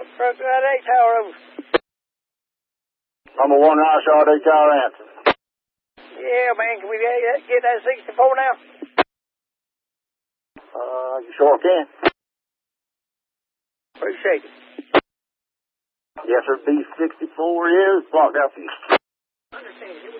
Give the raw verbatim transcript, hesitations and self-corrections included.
Truck that eight tower over. Number one, I shot eight tower answer. Yeah, man, can we get, get that sixty-four now? Uh, you sure can. Appreciate it. Yes, sir. B sixty-four is blocked out for you. Understand.